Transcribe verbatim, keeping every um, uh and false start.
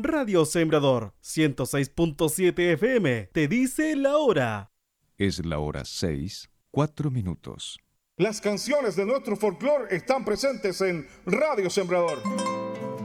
Radio Sembrador ciento seis punto siete F M te dice la hora. Es la hora seis, cuatro minutos. Las canciones de nuestro folclore están presentes en Radio Sembrador.